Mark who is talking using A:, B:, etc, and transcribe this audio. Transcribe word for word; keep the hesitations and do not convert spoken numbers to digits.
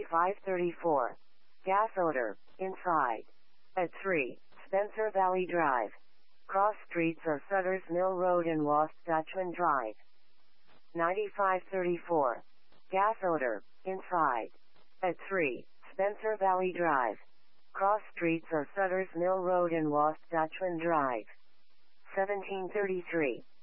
A: ninety-five thirty-four. Gas odor, inside. At three, Spencer Valley Drive. Cross streets are Sutter's Mill Road and West Dutchman Drive. ninety-five thirty-four. Gas odor, inside. At three, Spencer Valley Drive. Cross streets are Sutter's Mill Road and West Dutchman Drive. seventeen thirty-three.